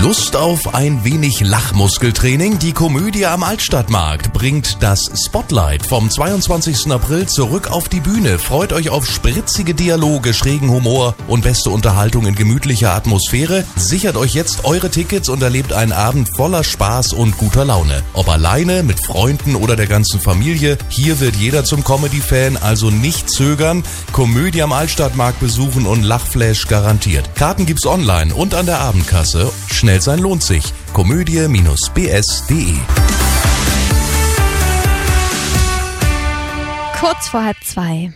Lust auf ein wenig Lachmuskeltraining? Die Komödie am Altstadtmarkt bringt das Spotlight vom 22. April zurück auf die Bühne. Freut euch auf spritzige Dialoge, schrägen Humor und beste Unterhaltung in gemütlicher Atmosphäre. Sichert euch jetzt eure Tickets und erlebt einen Abend voller Spaß und guter Laune. Ob alleine, mit Freunden oder der ganzen Familie, hier wird jeder zum Comedy-Fan, also nicht zögern. Komödie am Altstadtmarkt besuchen und Lachflash garantiert. Karten gibt's online und an der Abendkasse. Schnell sein lohnt sich. Komödie-bs.de. Kurz vor 1:30.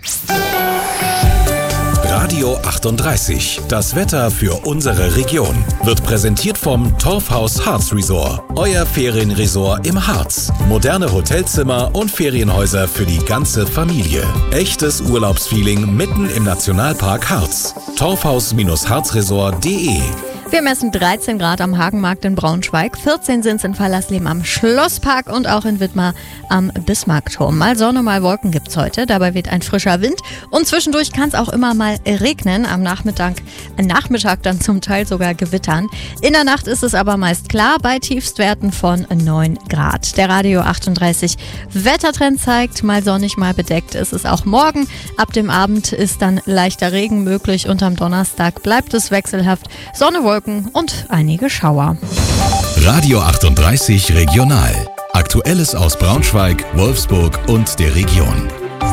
Radio 38, das Wetter für unsere Region, wird präsentiert vom Torfhaus Harz Resort. Euer Ferienresort im Harz. Moderne Hotelzimmer und Ferienhäuser für die ganze Familie. Echtes Urlaubsfeeling mitten im Nationalpark Harz. Torfhaus-harzresort.de. Wir messen 13 Grad am Hagenmarkt in Braunschweig, 14 sind es in Fallersleben am Schlosspark und auch in Wittmar am Bismarckturm. Mal Sonne, mal Wolken gibt's heute, dabei weht ein frischer Wind und zwischendurch kann es auch immer mal regnen, am Nachmittag dann zum Teil sogar gewittern. In der Nacht ist es aber meist klar bei Tiefstwerten von 9 Grad. Der Radio 38 Wettertrend zeigt, mal sonnig, mal bedeckt ist es auch morgen. Ab dem Abend ist dann leichter Regen möglich und am Donnerstag bleibt es wechselhaft. Sonne, Wolken und einige Schauer. Radio 38 Regional. Aktuelles aus Braunschweig, Wolfsburg und der Region.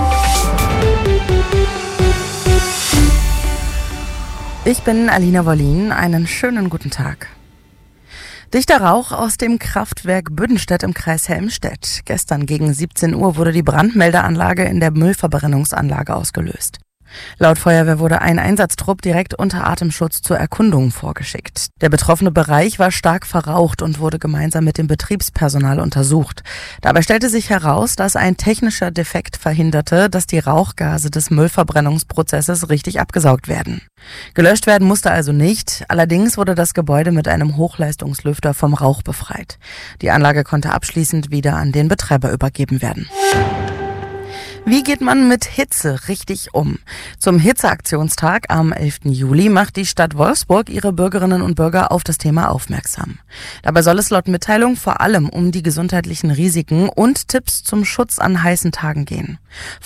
Ich bin Alina Wollin. Einen schönen guten Tag. Dichter Rauch aus dem Kraftwerk Büdenstedt im Kreis Helmstedt. Gestern gegen 17 Uhr wurde die Brandmeldeanlage in der Müllverbrennungsanlage ausgelöst. Laut Feuerwehr wurde ein Einsatztrupp direkt unter Atemschutz zur Erkundung vorgeschickt. Der betroffene Bereich war stark verraucht und wurde gemeinsam mit dem Betriebspersonal untersucht. Dabei stellte sich heraus, dass ein technischer Defekt verhinderte, dass die Rauchgase des Müllverbrennungsprozesses richtig abgesaugt werden. Gelöscht werden musste also nicht, allerdings wurde das Gebäude mit einem Hochleistungslüfter vom Rauch befreit. Die Anlage konnte abschließend wieder an den Betreiber übergeben werden. Wie geht man mit Hitze richtig um? Zum Hitzeaktionstag am 11. Juli macht die Stadt Wolfsburg ihre Bürgerinnen und Bürger auf das Thema aufmerksam. Dabei soll es laut Mitteilung vor allem um die gesundheitlichen Risiken und Tipps zum Schutz an heißen Tagen gehen.